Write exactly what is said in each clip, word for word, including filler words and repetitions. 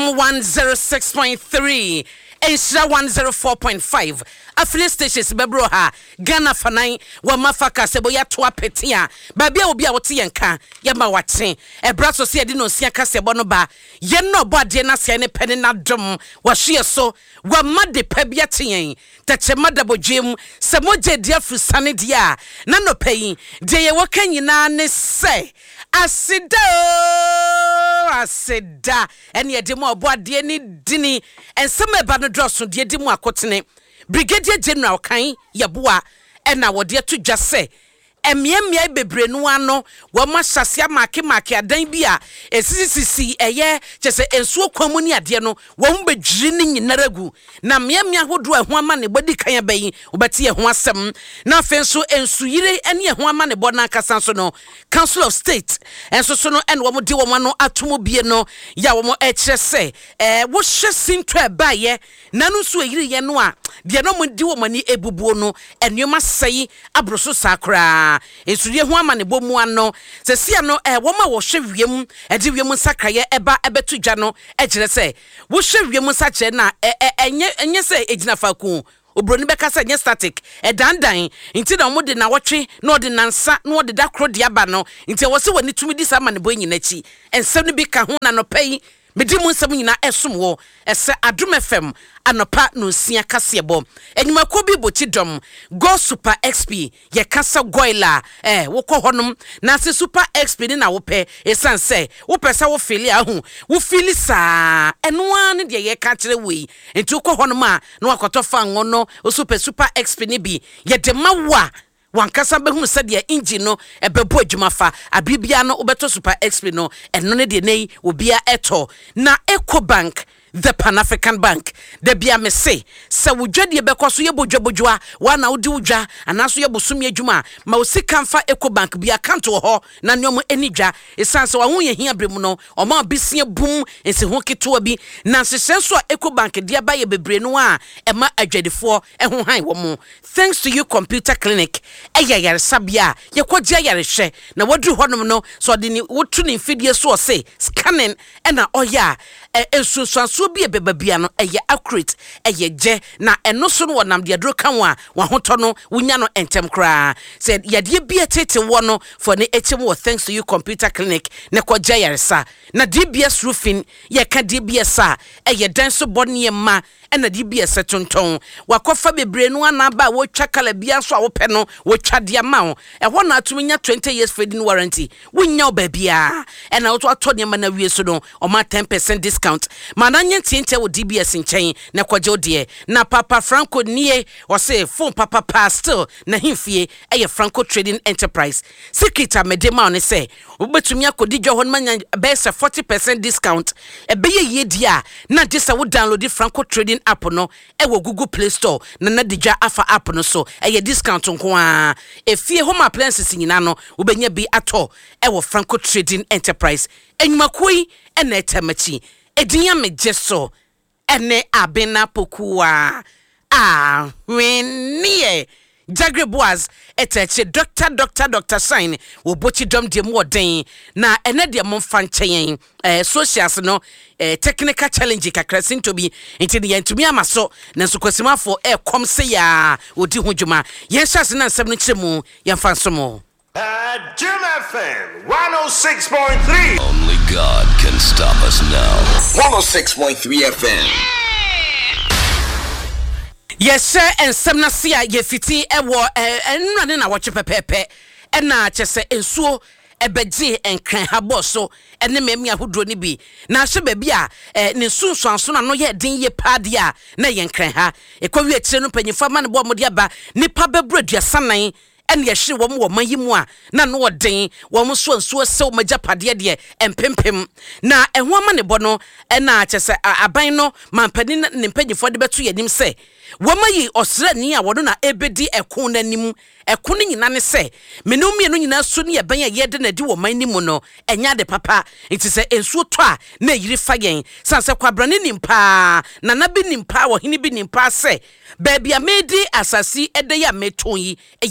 Adom one oh six point three, Asia one oh four point five. Affiliate stations bebro ha Ghana fanai wa mafaka sebo ya toa petia babia obi a wote yenka ya ma wate e braso se de no sia ka sebo no ba ye no bode na se ne pene na dom wa hye so wa made pabia teyen tache madabodwem se moje dia frusane dia na no payi de ye woka nyina ne se asida asida ene ye de mo obode ni dini ensema ba no droso de di mu akotene Brigadier General kan yaboa ena wode to dwase emiemia bebre no ano wo ma hyasia make make adan bia esisisi eye chese ensuo kwamuni ade no wo mbedwiri ni nyinaragu na miemia hodo eho ama ne bodi kan abayi obati eho asem na afenso ensuyire ene eho ama ne bona akasa so no Council of State enso so no ene wo de wo no atomo bie no ya wo mo ekire se eh wo hye sinto ebaye nanu so eyire ye no a de no mo di wo mani ebubuo no enwoma sei abroso sakra Esurie ho ama ne bomu ano se sia no eh wo ma wo hwe wiem e de wiem sakraye eba ebetu dwa no e kire se wo hwe wiem sakre na enye enye se ejina faku obroni beka se enye static e dandan nti na omode na wotwe na ode nansa na ode da kro dia ba no nti wo se woni tumi di sama ne bo nyina chi ensem no bi ka ho na no pai medi mu nsem nyina esom wo ese Adom F M anopa no sia kasebo enyuma ko bi bochi dom Go Super X P ye kasa goila eh wo kɔ honum na se Super X P ni na wo pɛ esan se wo pɛ sa wo fili ahu wo fili sa enoa ne de ye ka kire we enti wo kɔ honum a na wakoto fa ngono o Super Super X P ni bi ye de mawa wankasa behunu se de engine no ebebo adwuma fa abibia no obeto Super X P no eno ne de nei obia eto na Ecobank the Pan African Bank de bia me say se wodwade bekoso ye bodwabodwa wa na wodi wodwa anaso ye bosumi adwuma ma osika mfa Ecobank bia account wo ho na nyomo enidwa esanse wa ho ye hia bremu no o ma bisie bum ense ho keto bi na sesenso Ecobank de ba ye bebre no a e ma adwadefo e ho han wo mo thanks to you computer clinic eya yare sabia ye kwogya yare hwe na wodru honom no so de ni wotu ni fidie so o say scanning e na oya ensusuanso bi ebebabia no eye accurate eye je na eno so no wonam de adro kan wa wa hoto no wunya no entem kra said yade bia tete wo no for ne etim wo thanks to you computer clinic ne kwogya yare sa na D B S roofing ye ka D B S a eye dan so bodne ma ena D B S tonton wakofa bebre no anaba wo twa kala bia so a wo pe no wo twa de ma ho e ho na atuminya twenty years feeding warranty wunya obabia ena wo to atode ma na wie so no o ma ten percent discount mananye tiente wo D B S nchen na kwaje ode na Papa Franco nie o say phone papa pa still na himfie eye Franco Trading Enterprise secret amedema on say obetumi akodi dwo hon manya best forty percent discount e be ye dia na just wo download the Franco Trading app no e wo Google Play Store na na digya afa app no so eye discount nko a e fie home appliances nyina no obenya bi ato e wo Franco Trading Enterprise enyumakoi e na etamachi edinya mejeso ene abena pokua ah wenie Jagre Boaz eteche doctor doctor doctor sign wo bochi dom de mo den na ene de mo fanchen eh socials no eh technical challenge kakra sinto bi enti de yantumi amaso na so kwasimafo e kom se ya odi hudwuma yen hyase na nsem no kiremu yen fansomo Adom F M one oh six point three. Only God can stop us now. one oh six point three F M. Yes, and some nasia ye fiti ewo en running na watch pepepe and na chese ensuo ebeji enkran habo so ene memi ahodro ni bi na hye baby a ne sunsuanso na no ye din ye pade a na ye nkran ha ekwawi akire no panyimfa ma ne bo mode aba nipa bebradu asanan ene ye hye wo mo mayimu a na no odin wo mo so nsuo sew magyapade de empempem na eho ama ne bo no ena chese aban no mampani ne mpanyimfo de beto yanim se wamayi osrani a wodo na ebedi ekon nanim ekon nyina ne se menumi no nyina so ne yaban a yede na di wo manimu no enya de papa enti se ensuo to a na yiri fagen sanse kwabrane nimpa na na bi nimpa wo hini bi nimpa se baby a medi asasi ede ya meton yi eye ensuo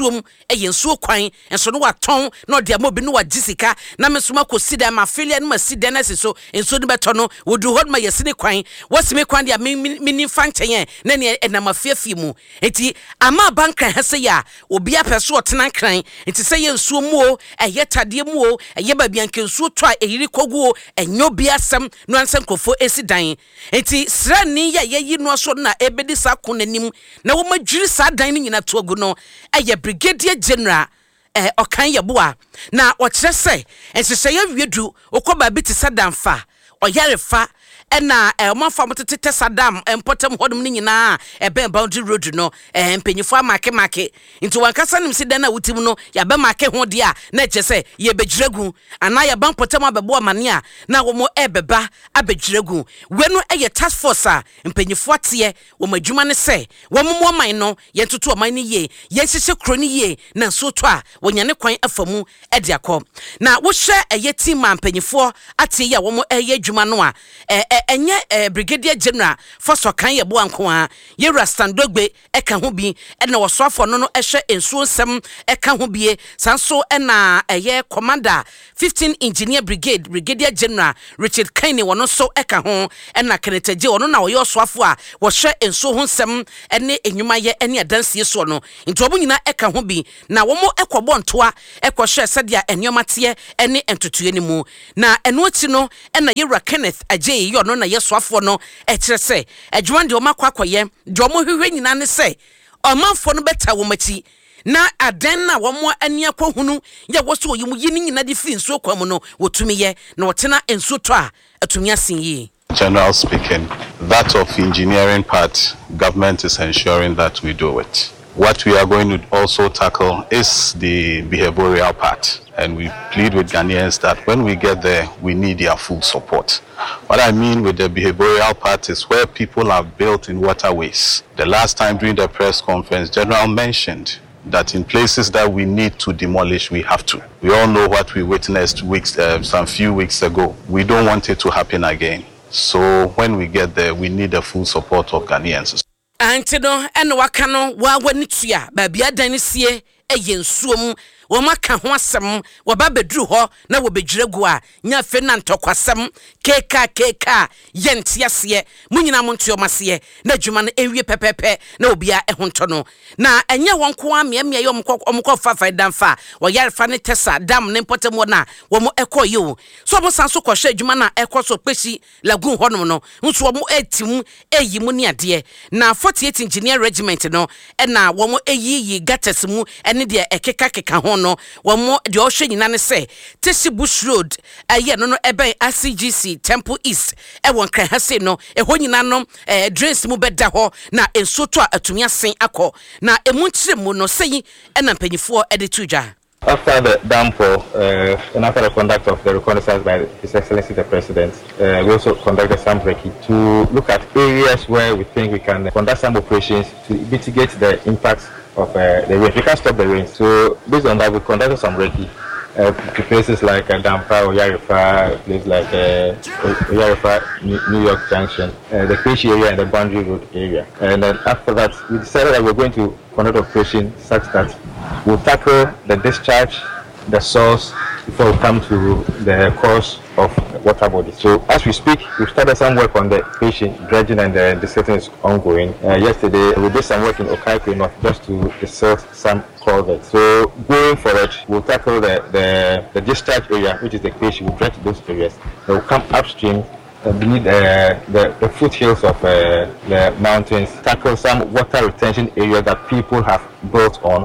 ensuom eye ensuo kwan enso no waton na ode amobi no wagisika na mesoma kosi da ma filia no masida na seso ensuo no beto no wodu hod ma yesine kwan wasime kwan dia mini fanchen na ne enamafiafi mu enti ama bankan hase ya obi apeso otena kran enti se ye ensuo mu o eye tade mu o eye babianke ensuo to a eyiri kogu o enyo bi asem no ansem kofo esidan enti srani ya ye yi no so na ebedi sa konanim na wo madwiri sa dan ni nyina to agu no eye brigadier general eh okan yeboa na o kire se ensese ya wiedu okoba bi ti sadamfa oyarefa ena eh omanfa motete sadam empotem hodum ni nyina e ben boundary road no eh mpenyifo amake make nti wankasa nim sida na wutim no ya be make ho de a na chese ye begiregu ana ya ban potem abebo amane a na wo mo ebeba abegiregu we no eye task force a mpenyifo ate wo madwuma ne se wo mo man no ye ntoto man ni ye ye hihye kro ni ye na so to a wonyane kwan afamu e de akọ na wo hye eye team mpenyifo ate ya wo mo eye adwuma no a eh enye eh, brigadier general foso kan ye bo anko a ye rastandogbe eka ho bi ena wosoafo no no ehwe ensuo nsem eka ho bie sanso ena eye commander fifteen engineer brigade brigadier general Richard Kaine wono so eka ho ena kenetaje wono na wo ye osoafo a wo hwe ensuo ho nsem ene enwuma ye ene adansie so no nti obo nyina eka ho bi na wo mo ekobọ ntoa ekohwe sadia enyomatie ene entutue ni mu na eno ati no ena ye Kenneth Aje yo no na yesoafo no e kire se adwuma de o makwakoye de o mo hwehwe nyina ne se omanfo no beta wo machi na aden na wo mo ani akohunu ya wo so yimu yini nyina de fi nso kwam no wotumiye na wotena enso to a atumi asen yi. General speaking, that of engineering part, government is ensuring that we do it. What we are going to also tackle is the behavioral part. And we plead with Ghanaians that when we get there, we need their full support. What I mean with the behavioral part is where people are built in waterways. The last time during the press conference, General mentioned that in places that we need to demolish, we have to. We all know what we witnessed weeks, uh, some few weeks ago. We don't want it to happen again. So when we get there, we need the full support of Ghanaians. Antino eno wakano wa wanitua babia danisie eye nsuom wo maka ho asem wo ba bedru ho na wo begiregu a nya fe na ntokwasem keka keka yentiase munyina mo ntiomase na dwuma no ewie pepepe na obia ehonto no na enye wonko amiamia yo omko fafa damfa wo yarefa ne tesa dam ne potem wona wo mo ekoyo so mo sanso kohwe dwuma na ekoso peshi lagun honom no nso wo mo etim eyi mu ne ade na forty-eight engineer regiment no na wo mo eyiyi gates mu ene de ekeka keka ho no wo mo de ohwe nyina ne se Tesi Bush Road aye no no ebe R C G C Temple East e won kan ha se no e ho nyina no eh drains mu beda ho na ensoto atumi asen akọ na emu nkire mu no sei e na mpanyifo e de tuja. After the dam for uh, and after the conduct of the reconnaissance by His Excellency the President, uh, we also conducted some recce to look at areas where we think we can conduct some operations to mitigate the impacts of uh, the rain. We can't stop the rain. So based on that, we conducted some recce uh, to places like uh, Dampa, Oyarifa, places like uh, Oyarifa, New York Junction, uh, the Keshi area and the Boundary Road area. And then after that, we decided that we're going to conduct operations such that we'll tackle the discharge, the source, before we come to the cause of water bodies. So as we speak, we've started some work on the patient dredging and the desilting is ongoing. Uh, yesterday, we did some work in Okaikwe North just to desilt some culverts. So going forward, we'll tackle the, the, the discharge area, which is the patient. We'll dredge those areas. They will come upstream Uh, beneath uh, the, the foothills of uh, the mountains, tackle some water retention area that people have built on.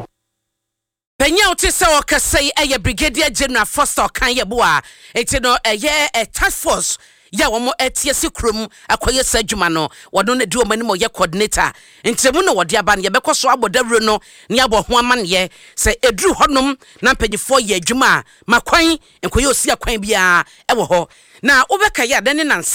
Penya utisa wakasei eye Brigadier General Foster Kanye Boa etino eye a task force ya wamo etie sikrum akoye sadwuma no wodo ne duo mani mo ye coordinator ntemu no wode aba ne yebekọ so abodawro no ne abo ho amane se edru honom na mpanyifo ye adwuma makwan enkoye osi akwan bia ewo ho na obeka ya dane nansa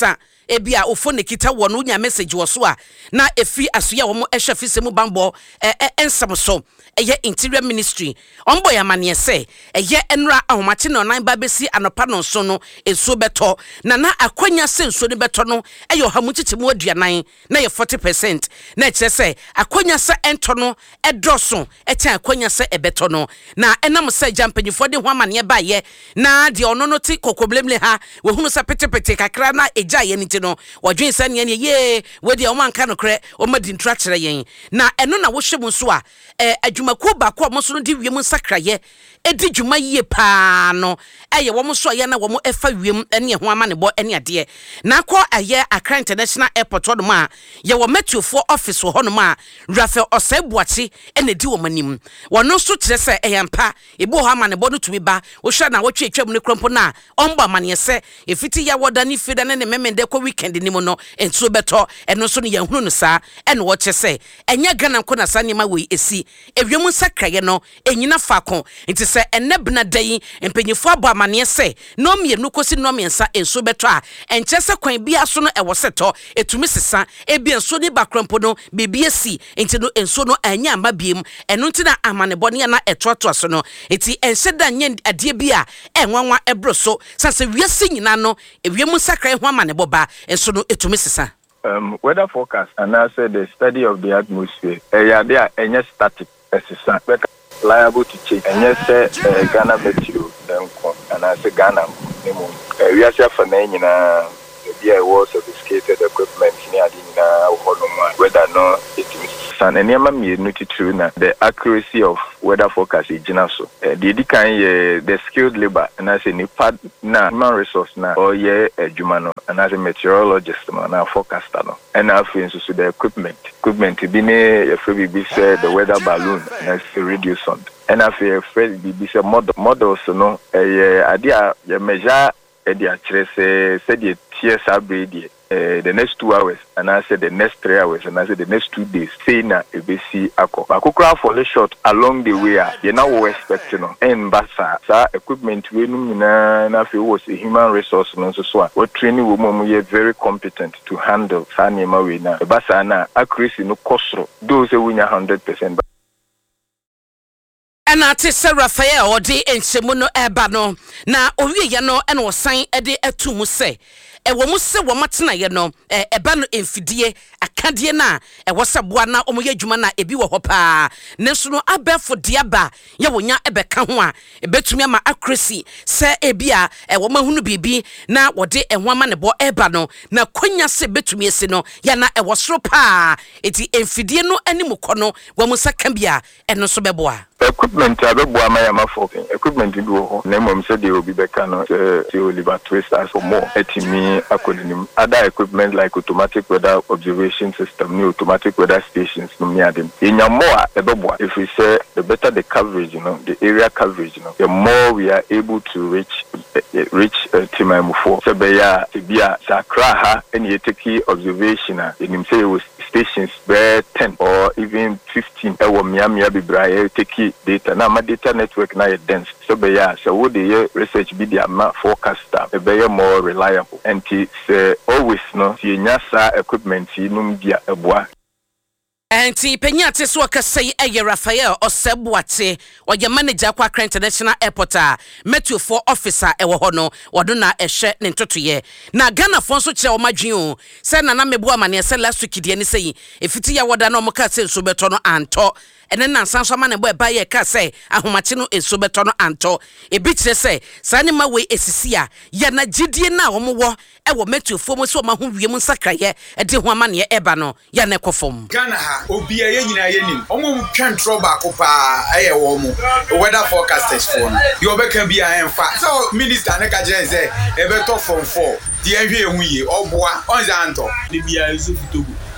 ebia ofo ne kita wo no nya message wo so a na efi asoya wo mo ehwe fise mu bambo eh ensam so eye interior ministry ombo ya mane se eye enra ahomache no nan ba besi anopa no so no enso beto na na akwanya se enso ne beto no eye ohamu chichimu aduanan na ye forty percent na kire se akwanya se ento no edroso etia akwanya se ebeto no na enam se jampanyifo de ho amane ba ye na de ono no ti kokoblemle ha we hunu se petepete kakra na eja ye nti no wodwen se ne ye we de o manka no kre o madi ntra kire yen na eno na wo hwemu so a eh adwumako ba ko mo so no di wiem nsakraye edi dwuma yie pa no eye wo mo so ye na wo mo efa wiem ene ho amane bo ene ade na ko aye Accra International Airport ho no ma ye wo metuofo office ho no ma Rafael Osebuachi ene di wo manim wono so kire se eyampa ebu ho amane bo no tumi ba wo hwa na wo twa twam ne krompo na omba amane se efiti ya woda ni fida ne memende ko weekend ni mo no enso beto eno so ne yahunu no sa ene wo che se enya Ghana ko na sa ne ma we esi ewiem sakraye no enyina faako nti se enebna dai empenyifo abo amane se no mienu kosi no miensa enso beto a enche se kwan bia so no ewo seto etumi sesa ebi enso ni bakrompo no bibie si nti no enso no anya mabiem eno nti na amane bone na etoto so no eti ense da nye ade bia enwanwa ebro so sase wiase nyina no ewiem sakraye ho amane boba enso no etumi sesa. Um, weather forecast and I said the study of the atmosphere. Uh, yeah, they are any static exercise liable to change. And yes, uh, Ghana Meteo, and I say Ghana. Uh, we are here for nine in a the was sophisticated equipment near the weather no it is sun and the accuracy of weather forecast is so. The kind the skilled labor and I say nipa na human resource na or ye jumano and as a meteorologist na forecaster no and I feel so the equipment equipment be ne if be say the weather balloon and radio sound and I feel be say model models no eh idea the measure the actually say say the T S R B Uh, the next two hours and I said the next three hours and I said the next two days say na E B C ako akukra for the short along the way you now we expecting no and basa sa equipment we no na na fe was a human resource no so so we training we mo ye very competent to handle sa nima we na basa na accuracy no kosro those we nya one hundred percent. Ena te se Rafael odi enchemu no eba no na owie ye no ena osan ede atumu se e wo mu se wo matena ye no e eba no emfidie akadie na e wo se boa na omo ye dwuma na ebi wo ho pa ne so no abefo de aba ye wonya ebeka ho a ebetumi ama accuracy se ebia e wo mahunu bibi na wode ehwa ma ne bo eba no na konya se betumi ese no ya na e wo soro pa eti emfidie no animu kɔ no wo mu saka bia eno so beboa equipment abeboa ma ya mafo equipment bi wo ho na mom se de obi beka no se Oliver Twisters for more etimi akonim other equipment like automatic weather observation system new automatic weather stations no me adem enya more ebeboa if we say the better the coverage you know the area coverage you know the more we are able to reach uh, reach uh, timamu for se be ya bia sakra ha any take observation a enim say was stations be ten or even fifteen e wo miamia bibrae take data na ma data network na dense so be ya so wo the research be the ma forecaster e be more reliable and it's always no see nyasa equipment num dia eboa. Enti penyate so akasai eye Rafael Osebuachi oye manager kwa Accra International Airport a Meteo for officer e wo ho no wodo na ehwe ne ntotoye na Ghana fo so kire o madwen o se na na mebu amane se last week die ne sei efiti ya woda no mo ka se so beto no anto ene na nsanso ma ne bo eba ye ka se ahomache no eso beto no anto ebi kire se sa ne ma we esisi a ya na gidie na wo mo wo e wo Meteo fo mo so ma ho wiem nsakraye e de ho amane eba no ya ne kofom Ghana ha obi aye nyina ye nim omo twantro ba ko pa aye wo mo weather forecasters for no you obeka bia enfa so minister ne ka jere say e beto from four di ehwe ehu ye oboa onza anto de bia ezo fitogu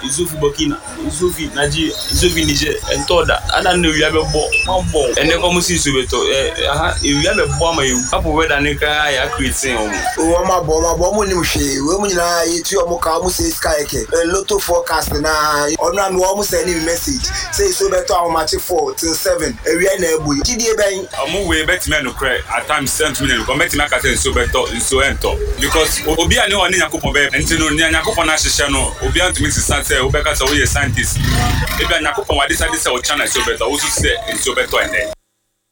Izufi Burkina, Izufi Nigeria, Izufi Niger, and Toda. I don't know you have a bomb, bomb, and never must see Subeto. If you have a bomb, you have a weather and I create. Oh, my bomb, bomb, women, I eat your Mokamu say sky, a lotto forecast now. On one almost any message. Say Subeto, how much four till seven. A real neighbor. G D A bank. I'm away better men who cry at times sent me to come back to Nakata Subeto in Soento. Because Obia no one in Yakupo and to Yakupo Nashano, Obia to Missus Sanse, Obeka, so we are scientists. If Yakupo, what is this our channel Subeto, also say in Subeto and then.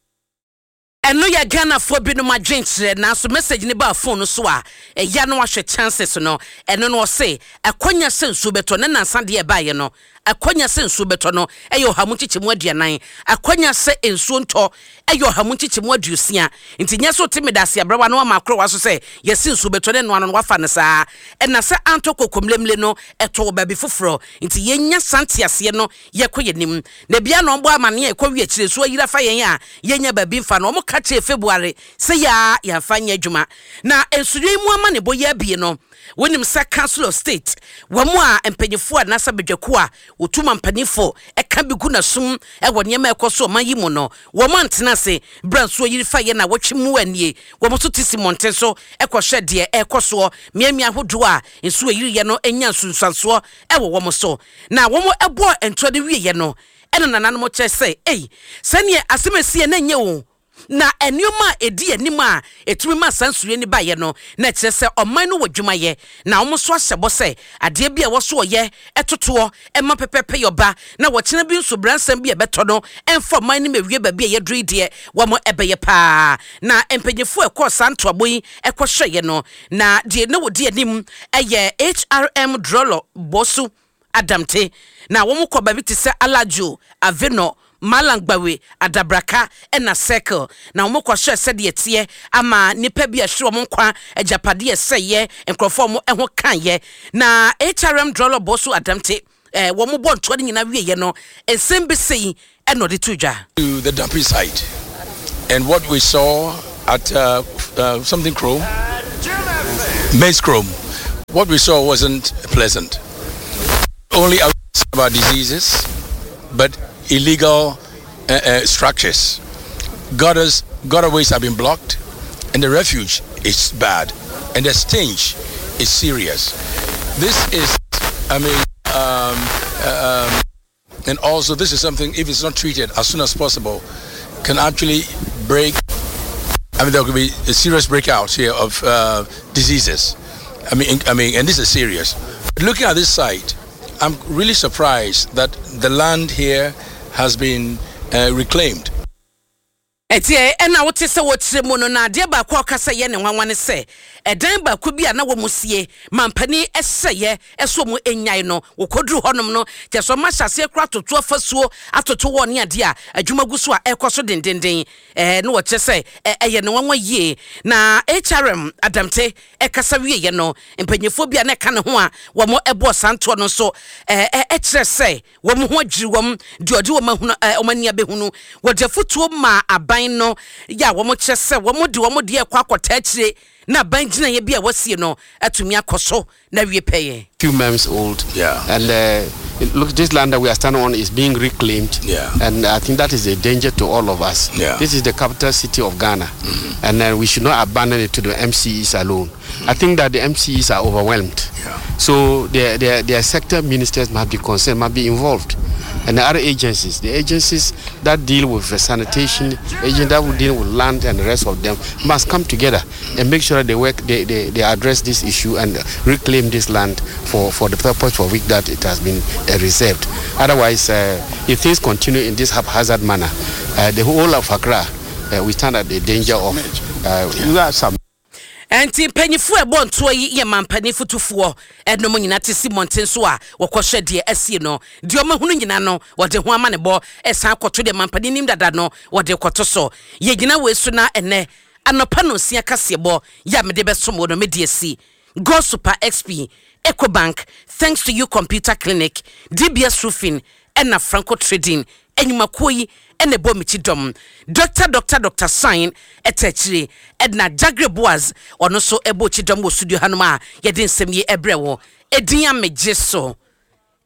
And no ya Ghana for be no my drinks now so message ni ba phone so a e ya no ahwe chances no eno no say akonya sensu beto ne nansa de e ba ye no akonya sensu beto no e yo hamu chichimu aduanan akonya se ensu nto e yo hamu chichimu adusia nti nya so timidase abrawa no ma kro waso say ye sensu beto ne no ano wafa ne saa e na se anto kokomlemle no eto ba bi foforo nti ye nya santiase no ye koye nim na bia no mbo amane e kwa wi akire so yira fa yen a ye nya ba bi fa no mo kache February say ya ya fanya adwuma na ensuye mu ama ne boye bie no wonim sa council of state wamu a empanyefo a nasa bedwako a wotuma mpanifo e ka bigu na sum e wo nyema ekoso mayi mu no wo mantena se branso yiri fa ye na wotwemu anie wo moto tisi monten so ekohwe de ekoso miamia hodo a ensuo yiri ye no enya sunsanso e wo wo mo so na wo mo ebo entode wie ye no ena nanano mo che say eh sane asemesi na nye wo na enioma edi anima etumi ma sansure ni ba ye no na kire se oman no wadwuma ye na omoso ahyebo se ade bia wo so ye etoto e ma pepepe yoba na wo kina bi nso bransam bi e beto no emfa oman ni mewie ba bia ye dri de wo mo ebeye pa na empanyefo e ko santo aboyi e ko hwe ye no na de na wo di anim eye H R M Drolo Bosu Adamte na wo mo ko ba bi ti se Alajo Aveno Malangbawe Adabraka ena circle na omokwa hwe se de tie ama nipa bi ahwe omon kwa ajapade eseye enkrofo mo eho kan ye na H R M Drolo Bosu Adamte eh wo mo bo nto de nyina wie ye no ensem be sei eno de tuja to the dumping site, and what we saw at uh, uh, something chrome Maze Chrome, what we saw wasn't pleasant. Only about diseases, but illegal uh, uh, structures. Gutters, gutterways have been blocked, and the refuge is bad, and the stench is serious. This is, I mean, um, uh, um, and also this is something, if it's not treated as soon as possible, can actually break, I mean, there could be a serious breakout here of uh, diseases. I mean, I mean, and this is serious. But looking at this site, I'm really surprised that the land here has been uh, reclaimed. Etie ena wote se wotre mu no na de ba kwa kasa ye ne nwanwane se edan ba ku bia na wo musie mampani eseye eso mu enyan no wokoduru honom no je so ma hyase kra toto afasuo atoto wo ne ade a adwumaguso a ekoso dendenden eh no wote se eye ne nwanwa yie na H R M Adamte ekasa wie ye no empanyefo bia na ka ne ho a wo mo ebo santo no so eh e kire se wo mo ho agiri wo de ode wo mahunu o mania behunu wo de futuo ma aban no ya wo mo kire se wo mo de wo mo de ekwa akota akire na banjina ye bia wasie no atumi akoso na wie peye few months old, yeah, and uh, look, this land that we are standing on is being reclaimed, yeah, and I think that is a danger to all of us. Yeah. This is the capital city of Ghana, mm-hmm. and uh, we should not abandon it to the M C Es alone. Mm-hmm. I think that the M C Es are overwhelmed, yeah, so their, their, their sector ministers must be concerned, must be involved, and the other agencies, the agencies that deal with the sanitation, agents that will deal with land and the rest of them must come together and make sure they work, they, they, they address this issue and reclaim this land for, for the purpose for which that it has been uh, reserved. Otherwise, uh, if things continue in this haphazard manner, uh, the whole of Accra, uh, we stand at the danger of uh, yeah. some. Enti penyifu e bon to yi ye mampani futufuo ednom nyina te simonten so a wokohwe de asie no de o mahunu nyina no wode ho ama ne bo esan koto de mampani nim dada no wode koto so ye nyina we su na ene anopa no sia kasebo ya me de besomo no me de asi Go Super X P Ecobank, thanks to you Computer Clinic, D B S Roofing, and na Franco Trading, and Makoi, and the Bomichidom, Doctor Doctor Doctor Sign, etechiri, Edna Jagre Boaz, or no so ebo chidom studio Hanuma, Yedin Semye Ebrewo, Edian Mejeso.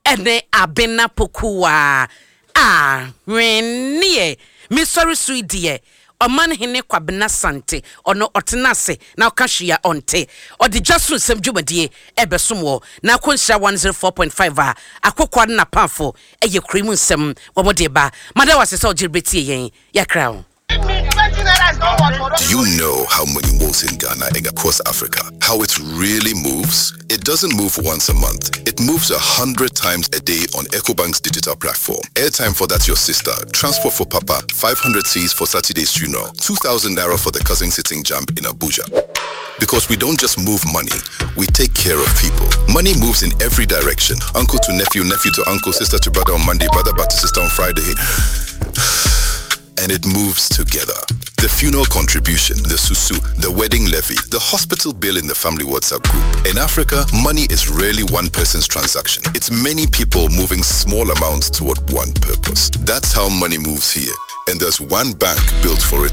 ene abena pokuwa ah renie mi sorry sweet dear Oman hene kwabena sante ono otenase na okashia onte odi jasun sem dwumadie ebesomwo na konsha one oh four point five a akokwa na pamfo eye krimu nsem womode ba mada wase so ogirbetie yen yakra. Do you know how money moves in Ghana and across Africa? How it really moves? It doesn't move once a month. It moves a hundred times a day on EcoBank's digital platform. Airtime for That's Your Sister. Transport for Papa. five hundred C's for Saturday's funeral. two thousand naira for the cousin sitting jump in Abuja. Because we don't just move money, we take care of people. Money moves in every direction. Uncle to nephew, nephew to uncle, sister to brother on Monday, brother back to sister on Friday. And it moves together. The funeral contribution, the susu, the wedding levy, the hospital bill in the family WhatsApp group. In Africa, money is rarely one person's transaction. It's many people moving small amounts toward one purpose. That's how money moves here. And there's one bank built for it